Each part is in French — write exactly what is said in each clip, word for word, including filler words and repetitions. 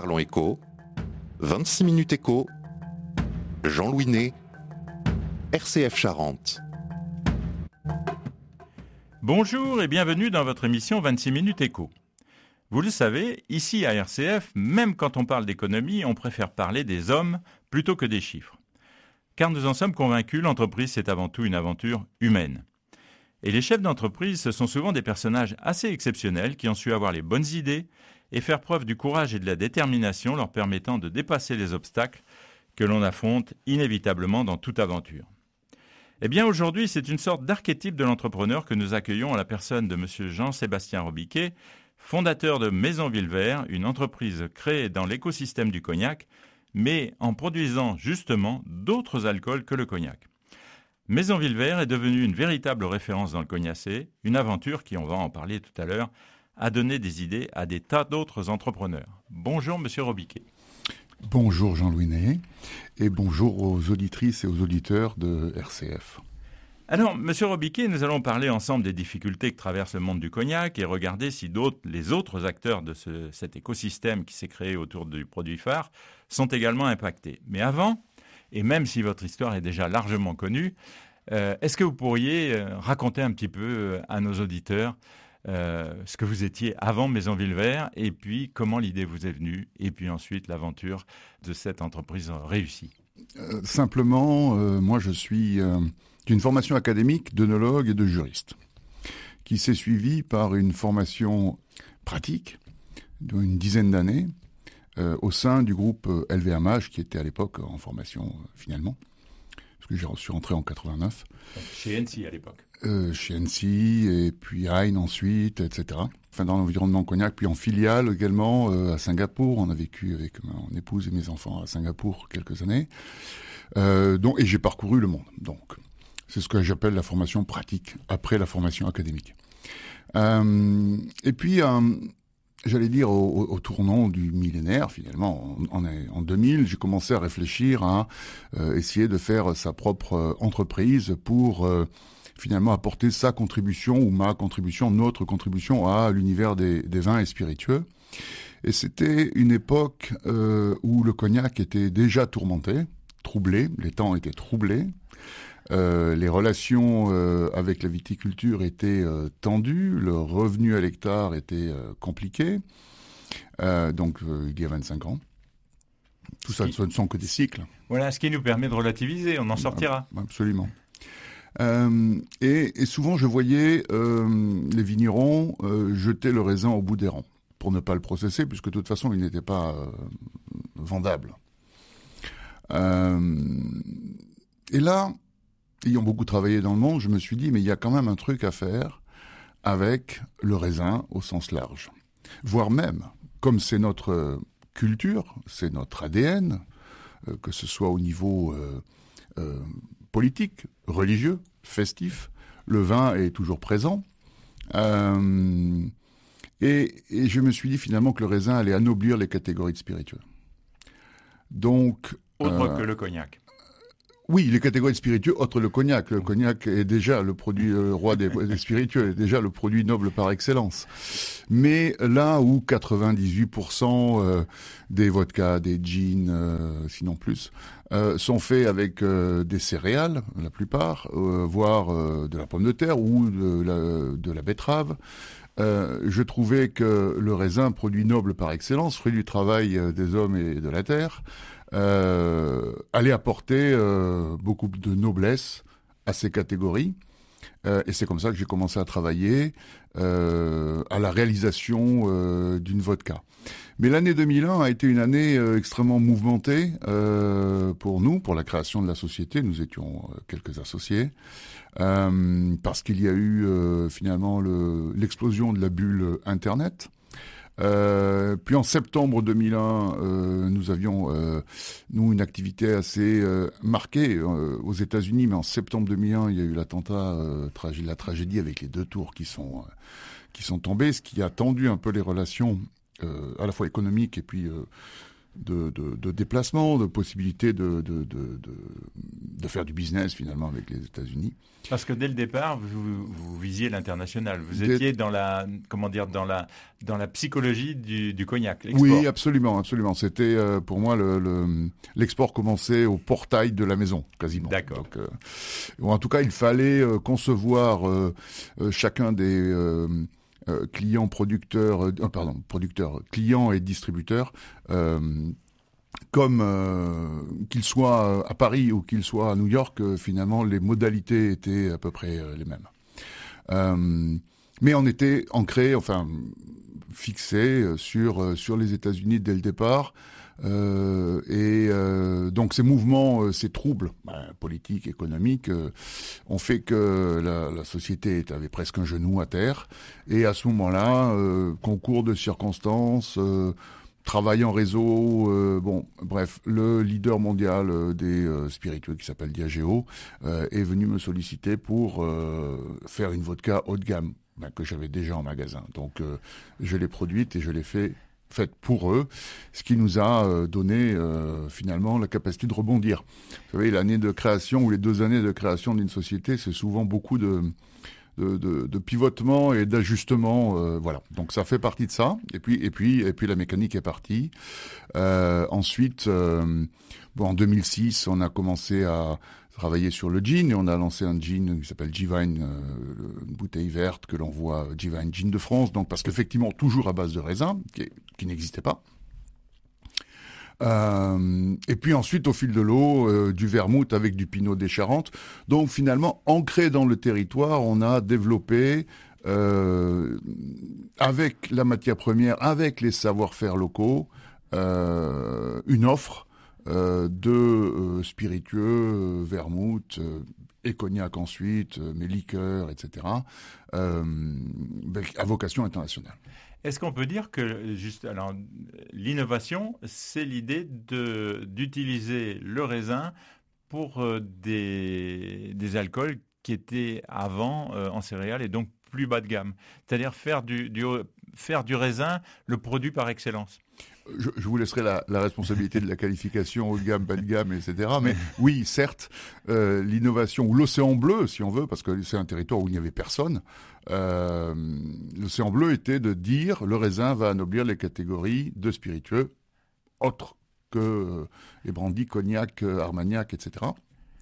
Parlons Éco, vingt-six minutes éco, Jean-Louis Ney, R C F Charente. Bonjour et bienvenue dans votre émission vingt-six minutes éco. Vous le savez, ici à R C F, même quand on parle d'économie, on préfère parler des hommes plutôt que des chiffres. Car nous en sommes convaincus, l'entreprise c'est avant tout une aventure humaine. Et les chefs d'entreprise, ce sont souvent des personnages assez exceptionnels qui ont su avoir les bonnes idées et faire preuve du courage et de la détermination leur permettant de dépasser les obstacles que l'on affronte inévitablement dans toute aventure. Eh bien aujourd'hui, c'est une sorte d'archétype de l'entrepreneur que nous accueillons à la personne de M. Jean-Sébastien Robiquet, fondateur de Maison Villevert, une entreprise créée dans l'écosystème du cognac, mais en produisant justement d'autres alcools que le cognac. Maison Villevert est devenue une véritable référence dans le cognacé, une aventure qui, on va en parler tout à l'heure, a donné des idées à des tas d'autres entrepreneurs. Bonjour Monsieur Robiquet. Bonjour Jean-Louis Ney et bonjour aux auditrices et aux auditeurs de R C F. Alors, Monsieur Robiquet, nous allons parler ensemble des difficultés que traverse le monde du cognac et regarder si d'autres, les autres acteurs de ce, cet écosystème qui s'est créé autour du produit phare sont également impactés. Mais avant, et même si votre histoire est déjà largement connue, euh, est-ce que vous pourriez euh, raconter un petit peu euh, à nos auditeurs euh, ce que vous étiez avant Maison Villevert et puis comment l'idée vous est venue et puis ensuite l'aventure de cette entreprise réussie? euh, Simplement, euh, moi je suis euh, d'une formation académique d'œnologue et de juriste qui s'est suivie par une formation pratique d'une dizaine d'années Euh, au sein du groupe euh, L V M H, qui était à l'époque en formation euh, finalement, parce que je suis rentré en quatre-vingt-neuf. Chez N C à l'époque. Euh, chez N C, et puis Hein ensuite, et cetera. Enfin, dans l'environnement cognac, puis en filiale également euh, à Singapour. On a vécu avec mon épouse et mes enfants à Singapour quelques années. Euh, donc, et j'ai parcouru le monde. Donc, c'est ce que j'appelle la formation pratique, après la formation académique. Euh, et puis... Euh, J'allais dire au, au tournant du millénaire, finalement, en, en deux mille, j'ai commencé à réfléchir à euh, essayer de faire sa propre euh, entreprise pour euh, finalement apporter sa contribution ou ma contribution, notre contribution à l'univers des, des vins et spiritueux. Et c'était une époque euh, où le cognac était déjà tourmenté, troublé, les temps étaient troublés. Euh, les relations euh, avec la viticulture étaient euh, tendues, le revenu à l'hectare était euh, compliqué, euh, donc euh, il y a vingt-cinq ans. Tout ça, ce ne sont que des cycles. Voilà, ce qui nous permet de relativiser, on en sortira. Absolument. Euh, et, et souvent, je voyais euh, les vignerons euh, jeter le raisin au bout des rangs, pour ne pas le processer, puisque de toute façon, il n'était pas euh, vendable. Euh, et là... Ayant beaucoup travaillé dans le monde, je me suis dit, mais il y a quand même un truc à faire avec le raisin au sens large. Voire même, comme c'est notre culture, c'est notre A D N, euh, que ce soit au niveau euh, euh, politique, religieux, festif, le vin est toujours présent. Euh, et, et je me suis dit finalement que le raisin allait anoblir les catégories de spiritueux. Donc... Autre euh, que le cognac. Oui, les catégories de spiritueux, autre le cognac. Le cognac est déjà le produit le roi des, des spiritueux, est déjà le produit noble par excellence. Mais là où quatre-vingt-dix-huit pour cent euh, des vodkas, des gins, euh, sinon plus, euh, sont faits avec euh, des céréales, la plupart, euh, voire euh, de la pomme de terre ou de la, de la betterave, euh, je trouvais que le raisin, produit noble par excellence, fruit du travail euh, des hommes et de la terre, Euh, allait apporter euh, beaucoup de noblesse à ces catégories. Euh, et c'est comme ça que j'ai commencé à travailler euh, à la réalisation euh, d'une vodka. Mais l'année deux mille un a été une année euh, extrêmement mouvementée euh, pour nous, pour la création de la société. Nous étions euh, quelques associés, euh, parce qu'il y a eu euh, finalement le, l'explosion de la bulle Internet. Euh, puis en septembre deux mille un, euh, nous avions euh, nous une activité assez euh, marquée euh, aux États-Unis, mais en septembre deux mille un, il y a eu l'attentat, euh, tragé- la tragédie avec les deux tours qui sont euh, qui sont tombées, ce qui a tendu un peu les relations euh, à la fois économiques et puis euh, de, de, de déplacement, de possibilité de, de, de, de, de faire du business finalement avec les États-Unis. Parce que dès le départ, vous, vous visiez l'international. Vous Dès... étiez dans la, comment dire, dans la, dans la psychologie du, du cognac, l'export. Oui, absolument, absolument. C'était euh, pour moi le, le, l'export commençait au portail de la maison, quasiment. D'accord. Donc, euh, en tout cas, il fallait euh, concevoir euh, euh, chacun des euh, euh, clients, producteurs, euh, pardon, producteurs, clients et distributeurs. Euh, Comme euh, qu'il soit à Paris ou qu'il soit à New York, euh, finalement, les modalités étaient à peu près euh, les mêmes. Euh, mais on était ancré, enfin fixé sur euh, sur les États-Unis dès le départ. Euh, et euh, donc ces mouvements, euh, ces troubles ben, politiques, économiques, euh, ont fait que la, la société avait presque un genou à terre. Et à ce moment-là, euh, concours de circonstances. Euh, Travail en réseau, euh, bon, bref, le leader mondial euh, des euh, spiritueux qui s'appelle Diageo euh, est venu me solliciter pour euh, faire une vodka haut de gamme ben, que j'avais déjà en magasin. Donc, euh, je l'ai produite et je l'ai fait faite pour eux, ce qui nous a euh, donné euh, finalement la capacité de rebondir. Vous savez, l'année de création ou les deux années de création d'une société, c'est souvent beaucoup de De, de, de pivotement et d'ajustement, euh, voilà. Donc ça fait partie de ça. Et puis et puis et puis la mécanique est partie. Euh, ensuite, euh, bon, en deux mille six, on a commencé à travailler sur le gin et on a lancé un gin qui s'appelle G-Vine, euh, une bouteille verte que l'on voit G-Vine Gin de France. Donc parce qu'effectivement toujours à base de raisin, qui, qui n'existait pas. Euh, et puis ensuite, au fil de l'eau, euh, du vermouth avec du pinot des Charentes. Donc finalement, ancré dans le territoire, on a développé, euh, avec la matière première, avec les savoir-faire locaux, euh, une offre euh, de euh, spiritueux, euh, vermouth, euh, et cognac ensuite, euh, mes liqueurs, et cetera, euh, à vocation internationale. Est-ce qu'on peut dire que juste, alors, l'innovation, c'est l'idée de, d'utiliser le raisin pour euh, des, des alcools qui étaient avant euh, en céréales et donc plus bas de gamme. C'est-à-dire faire du, du, faire du raisin le produit par excellence. Je, je vous laisserai la, la responsabilité de la qualification haut de gamme, bas de gamme, et cetera. Mais oui, certes, euh, l'innovation, ou l'océan bleu, si on veut, parce que c'est un territoire où il n'y avait personne, euh, l'océan bleu était de dire le raisin va anoblir les catégories de spiritueux autres que euh, les brandys, cognac, euh, armagnac, et cetera.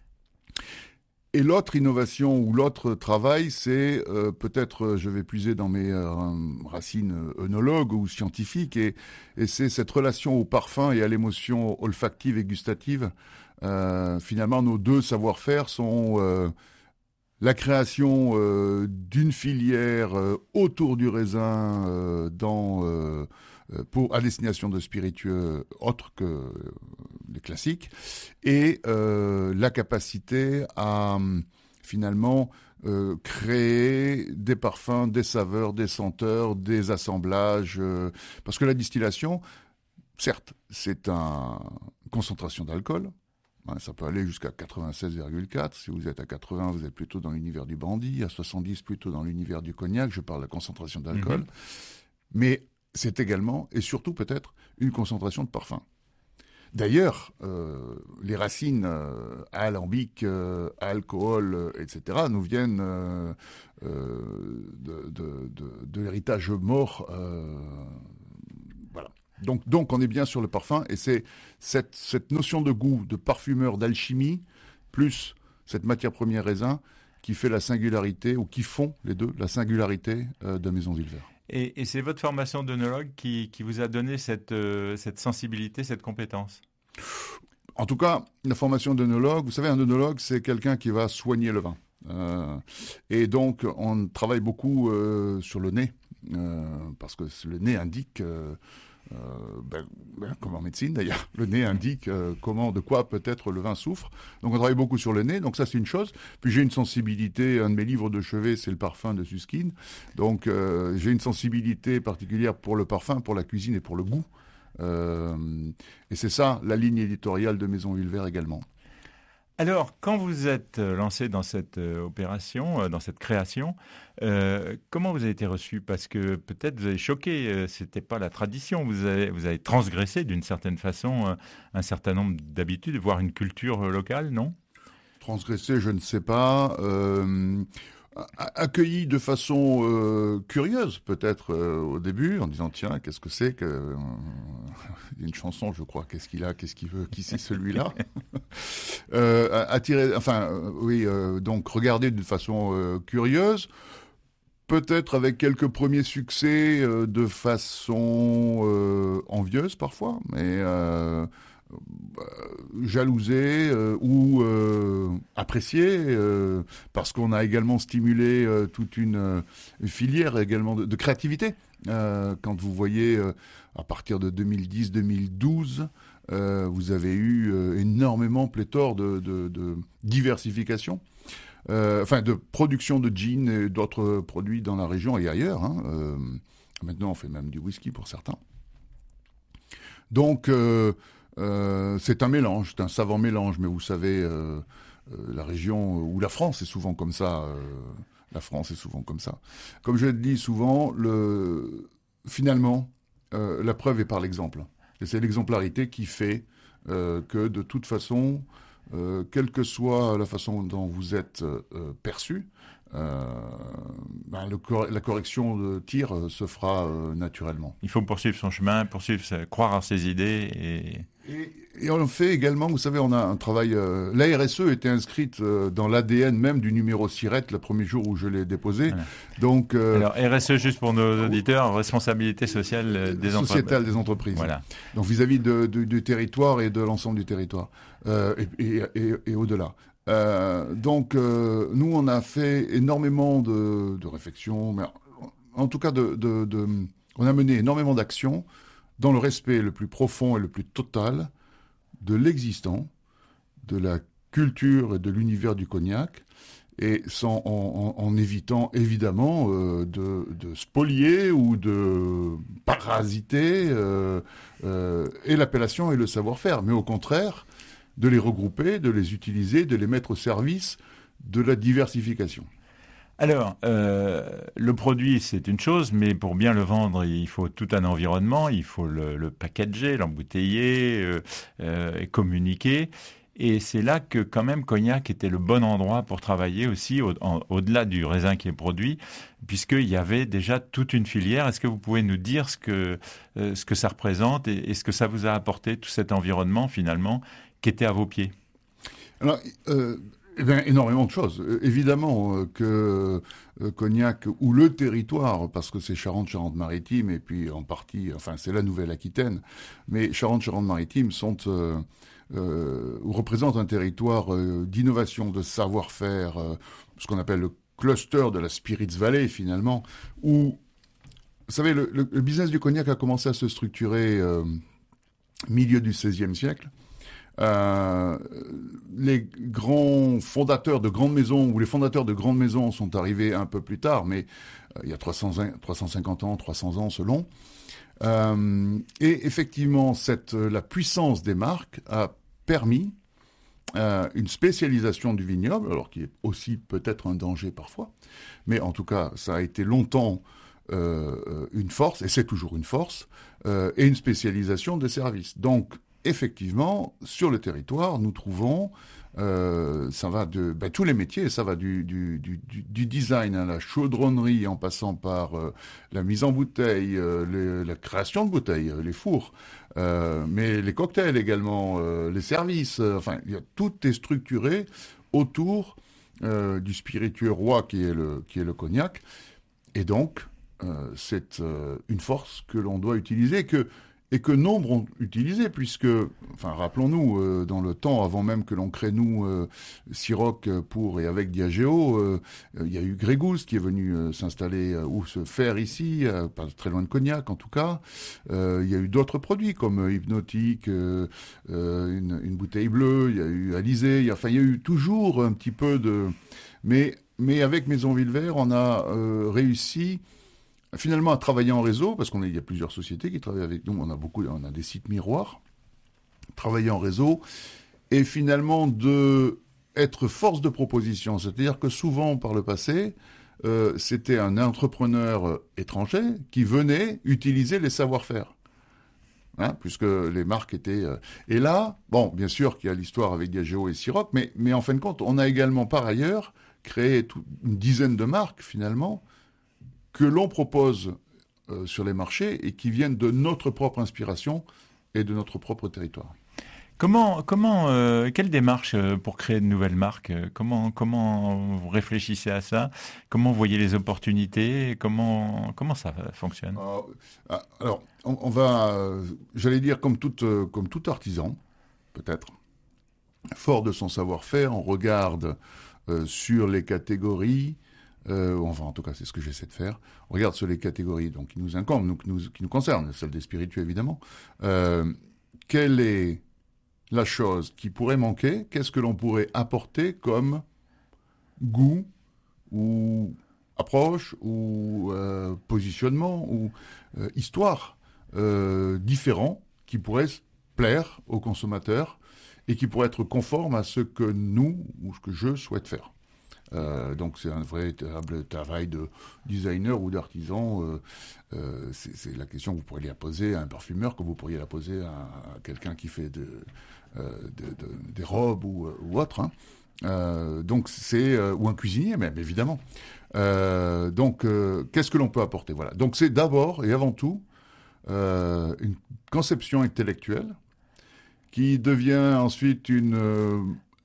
Et l'autre innovation ou l'autre travail, c'est euh, peut-être, je vais puiser dans mes euh, racines œnologues ou scientifiques, et, et c'est cette relation au parfum et à l'émotion olfactive et gustative. Euh, finalement, nos deux savoir-faire sont euh, la création euh, d'une filière euh, autour du raisin euh, dans, euh, pour, à destination de spiritueux autres que euh, les classiques, et euh, la capacité à finalement euh, créer des parfums, des saveurs, des senteurs, des assemblages, euh, parce que la distillation, certes, c'est un, une concentration d'alcool. Ça peut aller jusqu'à quatre-vingt-seize virgule quatre. Si vous êtes à quatre-vingts, vous êtes plutôt dans l'univers du brandy. À soixante-dix, plutôt dans l'univers du cognac. Je parle de la concentration d'alcool. Mm-hmm. Mais c'est également, et surtout peut-être, une concentration de parfum. D'ailleurs, euh, les racines euh, alambiques, euh, alcool, euh, et cetera, nous viennent euh, euh, de, de, de, de l'héritage mort. Euh, voilà. Donc, donc, on est bien sur le parfum, et c'est cette, cette notion de goût, de parfumeur, d'alchimie, plus cette matière première raisin, qui fait la singularité, ou qui font les deux, la singularité euh, de Maison Villevert. Et, et c'est votre formation d'œnologue qui, qui vous a donné cette, euh, cette sensibilité, cette compétence? En tout cas, la formation d'œnologue, vous savez, un œnologue, c'est quelqu'un qui va soigner le vin. Euh, et donc, on travaille beaucoup euh, sur le nez, euh, parce que le nez indique... Euh, Euh, ben, ben, comme en médecine d'ailleurs, le nez indique euh, comment, de quoi peut-être le vin souffre. Donc on travaille beaucoup sur le nez, donc ça c'est une chose. Puis j'ai une sensibilité, un de mes livres de chevet c'est le parfum de Susskind, donc euh, j'ai une sensibilité particulière pour le parfum, pour la cuisine et pour le goût. Euh, et c'est ça la ligne éditoriale de Maison Villevert également. Alors, quand vous êtes lancé dans cette euh, opération, euh, dans cette création, euh, comment vous avez été reçu? Parce que peut-être vous avez choqué, euh, c'était pas la tradition, vous avez, vous avez transgressé d'une certaine façon euh, un certain nombre d'habitudes, voire une culture euh, locale, non? Transgressé, je ne sais pas. Euh, accueilli de façon euh, curieuse, peut-être euh, au début, en disant tiens, qu'est-ce que c'est que euh, il y a une chanson, je crois. Qu'est-ce qu'il a? Qu'est-ce qu'il veut? Qui c'est celui-là? euh, attiré, enfin, euh, oui. Euh, donc, regarder d'une façon euh, curieuse. Peut-être avec quelques premiers succès euh, de façon euh, envieuse parfois, mais euh, euh, jalousé euh, ou euh, apprécié euh, parce qu'on a également stimulé euh, toute une, euh, une filière également de, de créativité. Euh, quand vous voyez euh, à partir de deux mille dix deux mille douze, euh, vous avez eu euh, énormément pléthore de, de, de diversification. Euh, enfin, de production de gin et d'autres produits dans la région et ailleurs. Hein. Euh, maintenant, on fait même du whisky pour certains. Donc, euh, euh, c'est un mélange, c'est un savant mélange. Mais vous savez, euh, euh, la région ou la France est souvent comme ça. Euh, la France est souvent comme ça. Comme je le dis souvent, le, finalement, euh, la preuve est par l'exemple. Et c'est l'exemplarité qui fait euh, que, de toute façon... Euh, quelle que soit la façon dont vous êtes euh, perçu, euh, ben le cor- la correction de tir euh, se fera euh, naturellement. Il faut poursuivre son chemin, poursuivre, croire à ses idées. Et... Et, et on fait également, vous savez, on a un travail... Euh, la R S E était inscrite euh, dans l'A D N même du numéro SIRET le premier jour où je l'ai déposé. Voilà. Donc, euh, Alors, R S E, juste pour nos auditeurs, responsabilité sociale des entreprises. Sociétale des entreprises. Voilà. Donc vis-à-vis de, de, du territoire et de l'ensemble du territoire. Euh, et, et, et, et au-delà. Euh, donc, euh, nous, on a fait énormément de, de réflexions, mais en tout cas, de, de, de, on a mené énormément d'actions dans le respect le plus profond et le plus total de l'existant, de la culture et de l'univers du cognac, et sans, en, en, en évitant évidemment euh, de, de spolier ou de parasiter euh, euh, et l'appellation et le savoir-faire, mais au contraire, de les regrouper, de les utiliser, de les mettre au service de la diversification. Alors, euh, le produit, c'est une chose, mais pour bien le vendre, il faut tout un environnement, il faut le, le packager, l'embouteiller, euh, euh, et communiquer. Et c'est là que, quand même, Cognac était le bon endroit pour travailler aussi, au, en, au-delà du raisin qui est produit, puisqu'il y avait déjà toute une filière. Est-ce que vous pouvez nous dire ce que, euh, ce que ça représente et, et ce que ça vous a apporté, tout cet environnement, finalement, qui était à vos pieds? Alors, euh, eh bien, énormément de choses. Euh, évidemment euh, que euh, Cognac, ou le territoire, parce que c'est Charente, Charente-Maritime, et puis en partie, enfin c'est la Nouvelle-Aquitaine, mais Charente, Charente-Maritime sont... Euh, Euh, ou représente un territoire euh, d'innovation, de savoir-faire, euh, ce qu'on appelle le cluster de la Spirits Valley finalement, où, vous savez, le, le, le business du cognac a commencé à se structurer euh, milieu du seizième siècle. Euh, les grands fondateurs de grandes maisons, ou les fondateurs de grandes maisons sont arrivés un peu plus tard, mais euh, il y a trois cents, trois cent cinquante ans, trois cents ans selon. Euh, et effectivement, cette, la puissance des marques a permis euh, une spécialisation du vignoble, alors qui est aussi peut-être un danger parfois, mais en tout cas, ça a été longtemps euh, une force, et c'est toujours une force, euh, et une spécialisation des services. Donc, effectivement, sur le territoire, nous trouvons, euh, ça va de ben, tous les métiers, ça va du, du, du, du design à la chaudronnerie, en passant par euh, la mise en bouteille, euh, les, la création de bouteilles, les fours, euh, mais les cocktails également, euh, les services, euh, enfin, y a, tout est structuré autour euh, du spiritueux roi qui est le, qui est le cognac, et donc, euh, c'est euh, une force que l'on doit utiliser, que et que nombre ont utilisé, puisque, enfin, rappelons-nous, euh, dans le temps, avant même que l'on crée, nous, euh, Ciroc pour et avec Diageo, euh, il y a eu Grégouze qui est venu euh, s'installer euh, ou se faire ici, euh, pas très loin de Cognac en tout cas. Euh, il y a eu d'autres produits comme euh, Hypnotique, euh, euh, une, une bouteille bleue, il y a eu Alizé, il y a, enfin, il y a eu toujours un petit peu de... Mais, mais avec Maison Villevert, on a euh, réussi... finalement à travailler en réseau, parce qu'il y a plusieurs sociétés qui travaillent avec nous, on a beaucoup, on a des sites miroirs, travailler en réseau, et finalement de être force de proposition. C'est-à-dire que souvent, par le passé, euh, c'était un entrepreneur étranger qui venait utiliser les savoir-faire. Hein, puisque les marques étaient... Euh... Et là, bon, bien sûr qu'il y a l'histoire avec Diageo et Ciroc, mais, mais en fin de compte, on a également, par ailleurs, créé tout, une dizaine de marques, finalement, que l'on propose euh, sur les marchés et qui viennent de notre propre inspiration et de notre propre territoire. Comment, comment, euh, quelle démarche pour créer de nouvelles marques ? Comment, comment vous réfléchissez à ça ? Comment vous voyez les opportunités ? Comment, comment ça fonctionne ? euh, Alors, on, on va, euh, j'allais dire comme tout, euh, comme tout artisan, peut-être, fort de son savoir-faire, on regarde euh, sur les catégories. Euh, enfin, en tout cas, c'est ce que j'essaie de faire. On regarde sur les catégories, donc qui nous incombent, nous, qui, nous, qui nous concernent, celle des spiritueux évidemment. Euh, quelle est la chose qui pourrait manquer? Qu'est-ce que l'on pourrait apporter comme goût ou approche ou euh, positionnement ou euh, histoire euh, différent qui pourrait plaire aux consommateurs et qui pourrait être conforme à ce que nous ou ce que je souhaite faire. Euh, donc c'est un véritable travail de designer ou d'artisan. Euh, euh, c'est, c'est la question que vous pourriez la poser à un parfumeur, que vous pourriez la poser à, à quelqu'un qui fait de, euh, de, de, des robes ou, ou autre. Hein. Euh, donc c'est euh, ou un cuisinier même évidemment. Euh, donc euh, qu'est-ce que l'on peut apporter? Voilà. Donc c'est d'abord et avant tout euh, une conception intellectuelle qui devient ensuite une euh,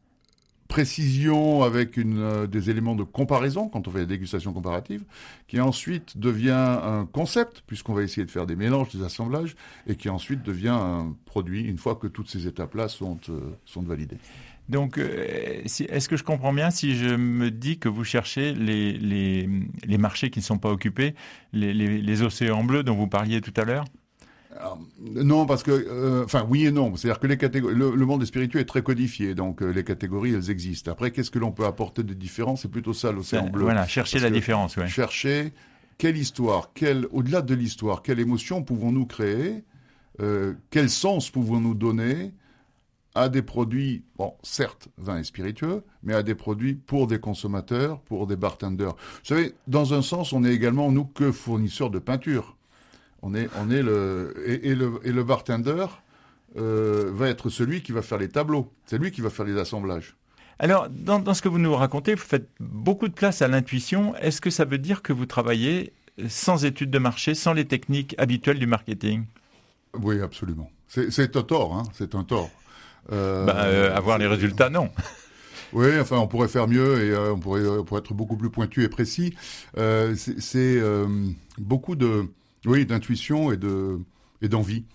précision avec une, euh, des éléments de comparaison quand on fait la dégustation comparative, qui ensuite devient un concept, puisqu'on va essayer de faire des mélanges, des assemblages, et qui ensuite devient un produit, une fois que toutes ces étapes-là sont, euh, sont validées. Donc, euh, si, est-ce que je comprends bien si je me dis que vous cherchez les, les, les marchés qui ne sont pas occupés, les, les, les océans bleus dont vous parliez tout à l'heure ? Alors, non, parce que, euh, enfin, oui et non. C'est-à-dire que les catégories, le, le monde des spiritueux est très codifié, donc euh, les catégories, elles existent. Après, qu'est-ce que l'on peut apporter de différent? C'est plutôt ça, l'océan bleu. Voilà, chercher parce la différence, ouais. Chercher quelle histoire, quelle, au-delà de l'histoire, quelle émotion pouvons-nous créer, euh, quel sens pouvons-nous donner à des produits, bon, certes, vins et spiritueux, mais à des produits pour des consommateurs, pour des bartenders. Vous savez, dans un sens, on est également, nous, que fournisseurs de peinture. On est, on est le, et, et le, et le bartender euh, va être celui qui va faire les tableaux. C'est lui qui va faire les assemblages. Alors, dans, dans ce que vous nous racontez, vous faites beaucoup de place à l'intuition. Est-ce que ça veut dire que vous travaillez sans études de marché, sans les techniques habituelles du marketing? Oui, absolument. C'est, c'est un tort, hein. C'est un tort. Euh, bah, euh, avoir les résultats, non. Oui, enfin, on pourrait faire mieux et euh, on, pourrait, on pourrait être beaucoup plus pointu et précis. Euh, c'est c'est euh, beaucoup de... Oui, d'intuition et de et d'envie.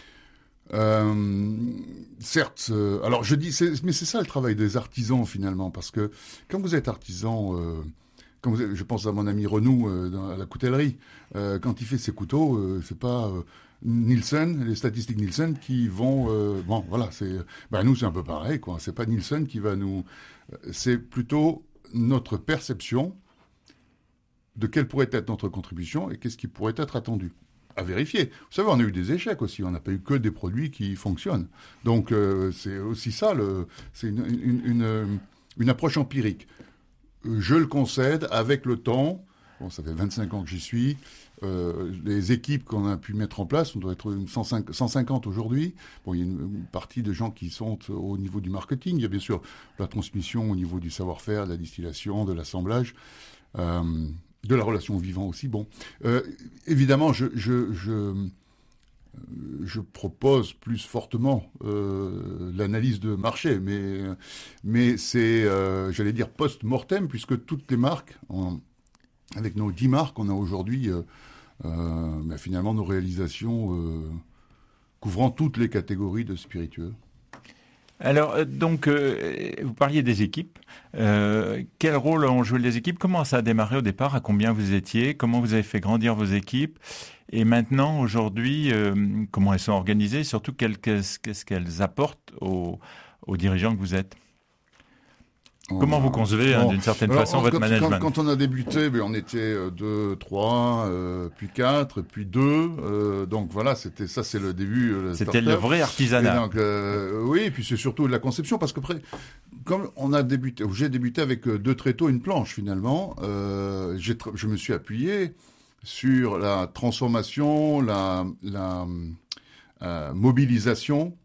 Euh, certes, euh, alors je dis, c'est, mais c'est ça le travail des artisans finalement, parce que quand vous êtes artisan, euh, quand vous êtes, je pense à mon ami Renou euh, dans, à la coutellerie, euh, quand il fait ses couteaux, euh, c'est pas euh, Nielsen, les statistiques Nielsen qui vont, euh, bon, voilà, c'est, ben nous c'est un peu pareil, quoi. C'est pas Nielsen qui va nous, c'est plutôt notre perception de quelle pourrait être notre contribution et qu'est-ce qui pourrait être attendu. À vérifier. Vous savez, on a eu des échecs aussi. On n'a pas eu que des produits qui fonctionnent. Donc, euh, c'est aussi ça, le, c'est une, une, une, une approche empirique. Je le concède, avec le temps, bon, ça fait vingt-cinq ans que j'y suis, euh, les équipes qu'on a pu mettre en place, on doit être cent cinquante aujourd'hui. Bon, il y a une, une partie de gens qui sont au niveau du marketing. Il y a bien sûr la transmission au niveau du savoir-faire, de la distillation, de l'assemblage. Euh, de la relation au vivant aussi. Bon, euh, évidemment, je, je, je, je propose plus fortement euh, l'analyse de marché, mais, mais c'est, euh, j'allais dire, post-mortem, puisque toutes les marques, on, avec nos dix marques, on a aujourd'hui euh, euh, bah, finalement nos réalisations euh, couvrant toutes les catégories de spiritueux. Alors, donc, euh, vous parliez des équipes. Euh, quel rôle ont joué les équipes? Comment ça a démarré au départ? À combien vous étiez? Comment vous avez fait grandir vos équipes? Et maintenant, aujourd'hui, euh, comment elles sont organisées? Surtout, qu'est-ce, qu'est-ce qu'elles apportent aux, aux dirigeants que vous êtes? Comment vous concevez, hein, d'une certaine Alors, façon, quand, votre management? quand, quand on a débuté, ben, on était deux, trois, euh, puis quatre, puis deux. Euh, donc voilà, c'était ça, c'est le début. Le c'était le vrai artisanat. Et donc, euh, oui, et puis c'est surtout de la conception, parce qu'après, comme on a débuté, j'ai débuté avec deux tréteaux, une planche finalement. Euh, j'ai, je me suis appuyé sur la transformation, la, la euh, mobilisation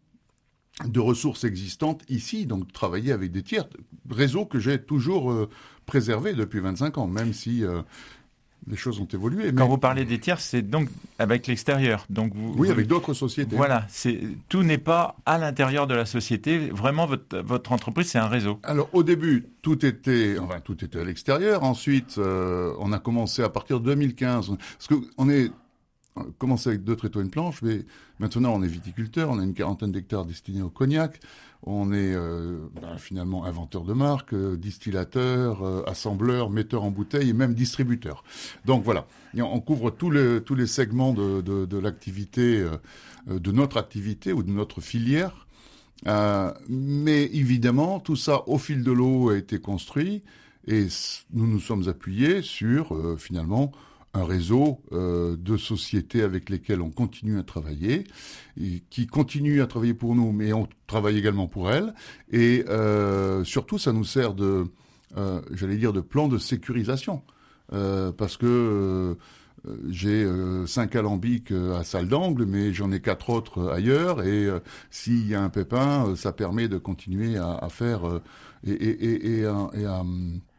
de ressources existantes ici, donc travailler avec des tiers, réseau que j'ai toujours euh, préservé depuis vingt-cinq ans, même si euh, les choses ont évolué. Quand mais... vous parlez des tiers, c'est donc avec l'extérieur. Donc vous, oui, vous... avec d'autres sociétés. Voilà, c'est, tout n'est pas à l'intérieur de la société. Vraiment, votre, votre entreprise, c'est un réseau. Alors, au début, tout était, enfin, tout était à l'extérieur. Ensuite, euh, on a commencé à partir de deux mille quinze. Parce qu'on est on a commencé avec deux tréteaux et une planche, mais maintenant, on est viticulteur. On a une quarantaine d'hectares destinés au cognac. On est euh, ben, finalement inventeur de marque, euh, distillateur, euh, assembleur, metteur en bouteille et même distributeur. Donc voilà, et on, on couvre tous les, tous les segments de, de, de l'activité, euh, de notre activité ou de notre filière. Euh, mais évidemment, tout ça, au fil de l'eau, a été construit et nous nous sommes appuyés sur, euh, finalement, un réseau euh, de sociétés avec lesquelles on continue à travailler, et qui continuent à travailler pour nous, mais on travaille également pour elles. Et euh, surtout, ça nous sert de, euh, j'allais dire, de plan de sécurisation, euh, parce que euh, j'ai euh, cinq alambics à salle d'angle, mais j'en ai quatre autres ailleurs. Et euh, s'il y a un pépin, euh, ça permet de continuer à, à faire euh, et, et, et, et, à, et à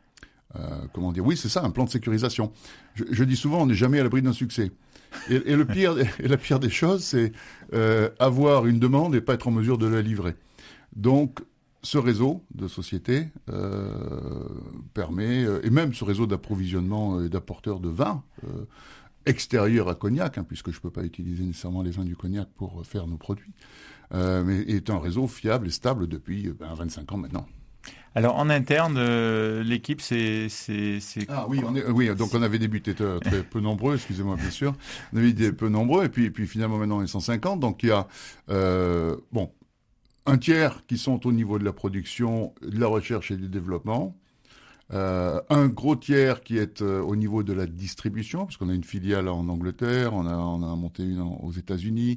Euh, comment dire ? Oui, c'est ça, un plan de sécurisation. Je, je dis souvent, on n'est jamais à l'abri d'un succès. Et, et, le pire, et la pire des choses, c'est euh, avoir une demande et pas être en mesure de la livrer. Donc, ce réseau de sociétés euh, permet, euh, et même ce réseau d'approvisionnement et d'apporteurs de vin euh, extérieur à Cognac, hein, puisque je ne peux pas utiliser nécessairement les vins du Cognac pour faire nos produits, euh, mais est un réseau fiable et stable depuis ben, vingt-cinq ans maintenant. Alors, en interne, euh, l'équipe, c'est, c'est, c'est... Ah oui, on est, oui, donc on avait débuté très, très peu nombreux, excusez-moi, bien sûr. On avait été peu nombreux, et puis, et puis finalement, maintenant, on est cent cinquante. Donc, il y a, euh, bon, un tiers qui sont au niveau de la production, de la recherche et du développement. Euh, un gros tiers qui est euh, au niveau de la distribution, parce qu'on a une filiale en Angleterre, on a, on a monté une en, aux États-Unis.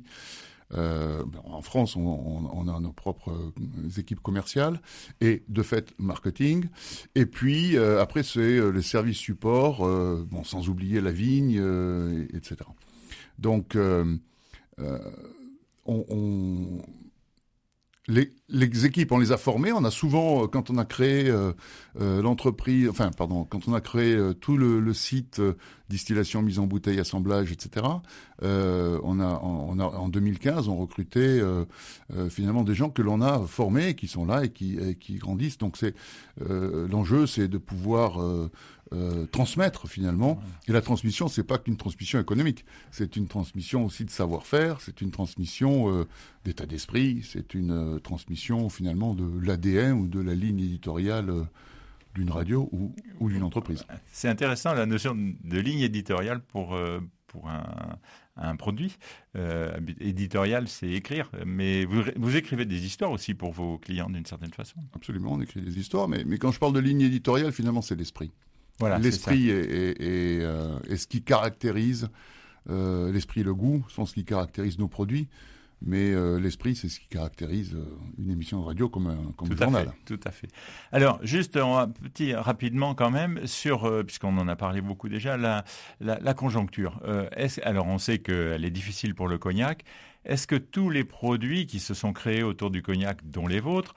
Euh, en France, on, on, on a nos propres euh, équipes commerciales et de fait marketing. Et puis euh, après, c'est euh, les services support, euh, bon, sans oublier la vigne, euh, et, etc. Donc, euh, euh, on, on Les, les équipes, on les a formées. On a souvent, quand on a créé euh, euh, l'entreprise, enfin, pardon, quand on a créé euh, tout le, le site euh, distillation, mise en bouteille, assemblage, et cetera. Euh, on a, on a, en deux mille quinze, on recrutait euh, euh, finalement des gens que l'on a formés, qui sont là et qui, et qui grandissent. Donc, c'est euh, l'enjeu, c'est de pouvoir euh, euh, transmettre finalement. Et la transmission, c'est pas qu'une transmission économique. C'est une transmission aussi de savoir-faire. C'est une transmission euh, d'état d'esprit. C'est une euh, transmission finalement de l'A D N ou de la ligne éditoriale euh, d'une radio ou, ou d'une entreprise. C'est intéressant la notion de ligne éditoriale pour, euh, pour un, un produit. Euh, éditorial, c'est écrire, mais vous, vous écrivez des histoires aussi pour vos clients d'une certaine façon. Absolument, on écrit des histoires, mais, mais quand je parle de ligne éditoriale, finalement, c'est l'esprit. Voilà, l'esprit est, est, est, euh, est ce qui caractérise, euh, l'esprit et le goût sont ce qui caractérise nos produits. Mais euh, l'esprit, c'est ce qui caractérise euh, une émission de radio comme un, comme un journal. Fait, tout à fait. Alors, juste un petit rapidement quand même sur, euh, puisqu'on en a parlé beaucoup déjà, la, la, la conjoncture. Euh, est-ce, alors, on sait qu'elle est difficile pour le cognac. Est-ce que tous les produits qui se sont créés autour du cognac, dont les vôtres,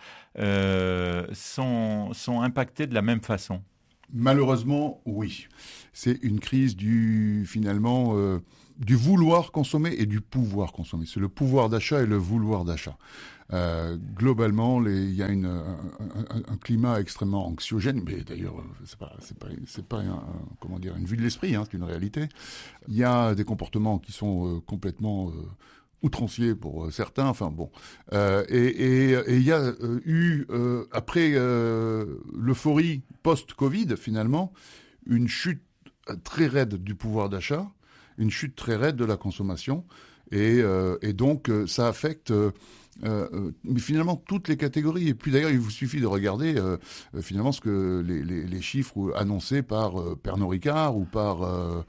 euh, sont, sont impactés de la même façon ? Malheureusement, oui. C'est une crise du, finalement, euh, du vouloir consommer et du pouvoir consommer. C'est le pouvoir d'achat et le vouloir d'achat. Euh, globalement, il y a une, un, un, un climat extrêmement anxiogène, mais d'ailleurs, c'est pas, c'est pas, c'est pas un, comment dire, une vue de l'esprit, hein, c'est une réalité. Il y a des comportements qui sont euh, complètement... Euh, outrancier pour euh, certains, enfin bon. Euh, et il y a euh, eu, euh, après euh, l'euphorie post-Covid, finalement, une chute très raide du pouvoir d'achat, une chute très raide de la consommation, et, euh, et donc euh, ça affecte... Euh, Euh, mais finalement toutes les catégories. Et puis d'ailleurs, il vous suffit de regarder euh, finalement ce que les, les, les chiffres annoncés par euh, Pernod Ricard ou par euh,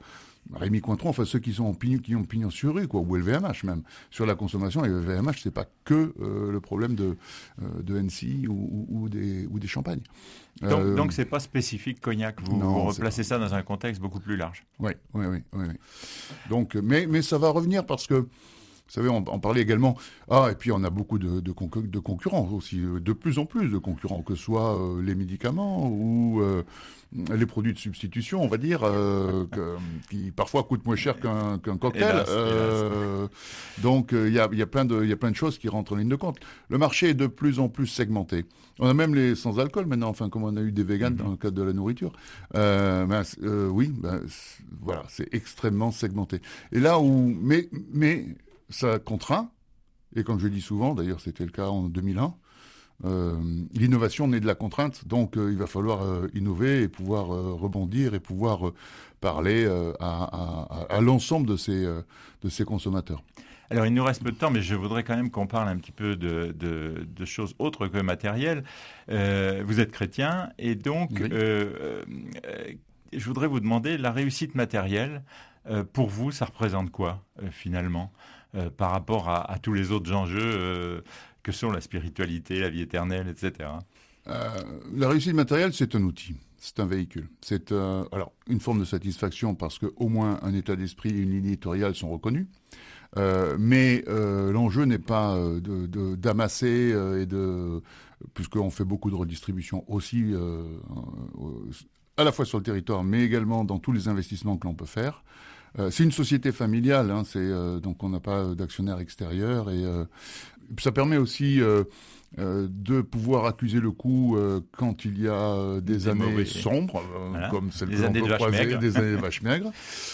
Rémi Cointreau, enfin ceux qui sont en pignon, qui ont pignon sur rue, quoi, ou L V M H même. Sur la consommation, et le L V M H, c'est pas que euh, le problème de, euh, de N C ou, ou, ou, des, ou des champagnes. Donc, euh, donc c'est pas spécifique cognac, vous, non, vous replacez ça dans un contexte beaucoup plus large. Oui, oui, oui. oui, oui. Donc, mais, mais ça va revenir parce que, vous savez, on, on parlait également... Ah, et puis on a beaucoup de, de, concu- de concurrents aussi, de plus en plus de concurrents, que ce soit euh, les médicaments ou euh, les produits de substitution, on va dire, euh, que, qui parfois coûtent moins cher qu'un, qu'un cocktail. Hélas, euh, donc il euh, y, a, y, a plein de, y a plein de choses qui rentrent en ligne de compte. Le marché est de plus en plus segmenté. On a même les sans-alcool maintenant, enfin comme on a eu des véganes mm-hmm. dans le cadre de la nourriture. Euh, ben, euh, oui, ben, c'est, voilà, c'est extrêmement segmenté. Et là où... Mais... mais ça contraint, et comme je dis souvent, d'ailleurs c'était le cas en deux mille un, euh, l'innovation naît de la contrainte, donc euh, il va falloir euh, innover et pouvoir euh, rebondir et pouvoir euh, parler euh, à, à, à l'ensemble de ces, euh, de ces consommateurs. Alors, il nous reste peu de temps, mais je voudrais quand même qu'on parle un petit peu de, de, de choses autres que matérielles. Euh, vous êtes chrétien, et donc, oui. euh, euh, je voudrais vous demander, la réussite matérielle, euh, pour vous, ça représente quoi, euh, finalement Euh, par rapport à, à tous les autres enjeux euh, que sont la spiritualité, la vie éternelle, et cetera. Euh, la réussite matérielle, c'est un outil, c'est un véhicule. C'est euh, alors une forme de satisfaction parce qu'au moins un état d'esprit et une ligne éditoriale sont reconnus. Euh, mais euh, l'enjeu n'est pas euh, de, de, d'amasser euh, et de, puisqu'on fait beaucoup de redistribution aussi, euh, euh, à la fois sur le territoire, mais également dans tous les investissements que l'on peut faire. Euh, c'est une société familiale, hein, c'est, euh, donc on n'a pas d'actionnaire extérieur et euh, ça permet aussi euh, euh, de pouvoir accuser le coup euh, quand il y a des, des années mauvais. sombres, euh, voilà. comme celles que l'on peut croiser, des années de vaches maigres.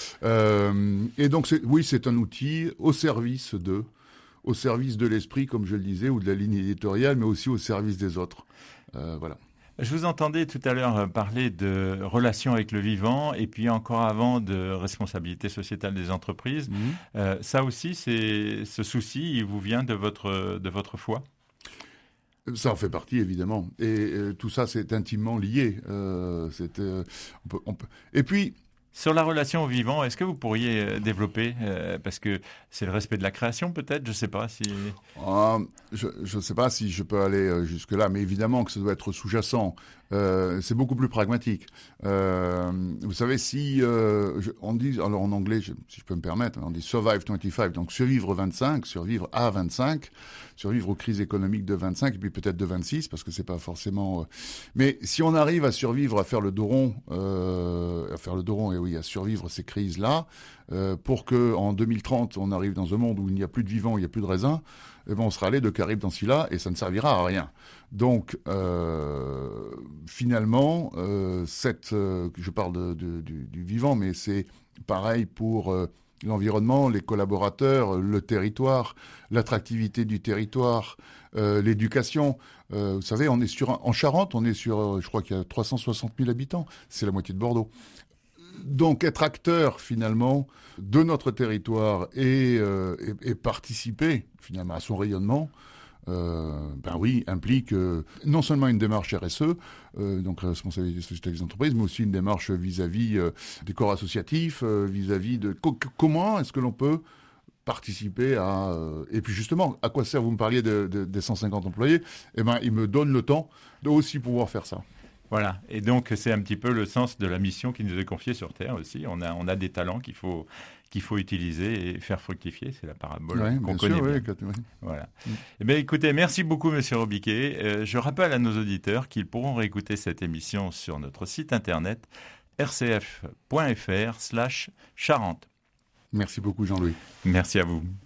Euh, et donc c'est, oui, c'est un outil au service de, au service de l'esprit, comme je le disais, ou de la ligne éditoriale, mais aussi au service des autres. Euh, voilà. Je vous entendais tout à l'heure parler de relations avec le vivant et puis encore avant de responsabilité sociétale des entreprises. Mmh. Euh, ça aussi, c'est, ce souci, il vous vient de votre, de votre foi ? Ça en fait partie, évidemment. Et euh, tout ça, c'est intimement lié. Euh, c'est, euh, on peut, on peut... Et puis... Sur la relation au vivant, est-ce que vous pourriez développer euh, parce que c'est le respect de la création, peut-être. Je ne sais pas si. Euh, je ne sais pas si je peux aller jusque là, mais évidemment que ça doit être sous-jacent. Euh, c'est beaucoup plus pragmatique. Euh, vous savez, si euh, je, on dit, alors en anglais, je, si je peux me permettre, on dit survive vingt-cinq, donc survivre vingt-cinq, survivre à vingt-cinq, survivre aux crises économiques de vingt-cinq et puis peut-être de vingt-six, parce que c'est pas forcément. Euh... Mais si on arrive à survivre, à faire le dos rond, euh, à faire le dos rond et oui, à survivre ces crises-là, euh, pour que en deux mille trente, on arrive dans un monde où il n'y a plus de vivants, il n'y a plus de raisins. Eh ben on sera allé de Caraïbes dans celui-là et ça ne servira à rien. Donc, euh, finalement, euh, cette, euh, je parle de, de, du, du vivant, mais c'est pareil pour euh, l'environnement, les collaborateurs, le territoire, l'attractivité du territoire, euh, l'éducation. Euh, vous savez, on est sur, en Charente, on est sur, euh, je crois qu'il y a trois cent soixante mille habitants. C'est la moitié de Bordeaux. Donc, être acteur, finalement, de notre territoire et, euh, et, et participer, finalement, à son rayonnement, euh, ben oui, implique euh, non seulement une démarche R S E, euh, donc responsabilité sociétale des entreprises, mais aussi une démarche vis-à-vis euh, des corps associatifs, euh, vis-à-vis de co- comment est-ce que l'on peut participer à... Euh, et puis justement, à quoi sert, vous me parliez de, de, des cent cinquante employés, eh ben, il me donne le temps de aussi pouvoir faire ça. Voilà, et donc c'est un petit peu le sens de la mission qui nous est confiée sur Terre aussi. On a, on a des talents qu'il faut, qu'il faut utiliser et faire fructifier. C'est la parabole ouais, qu'on connaît sûr, bien. Oui, oui. Voilà. Mm. Eh bien, écoutez, merci beaucoup, Monsieur Robiquet. Euh, je rappelle à nos auditeurs qu'ils pourront réécouter cette émission sur notre site internet r c f point f r slash Charente. Merci beaucoup, Jean-Louis. Merci à vous.